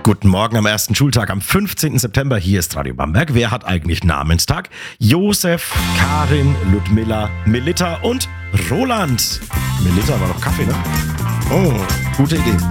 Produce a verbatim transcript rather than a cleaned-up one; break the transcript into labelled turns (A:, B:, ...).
A: Guten Morgen am ersten Schultag, am fünfzehnten September. Hier ist Radio Bamberg. Wer hat eigentlich Namenstag? Josef, Karin, Ludmilla, Melitta und Roland. Melitta war doch Kaffee, ne? Oh, gute Idee.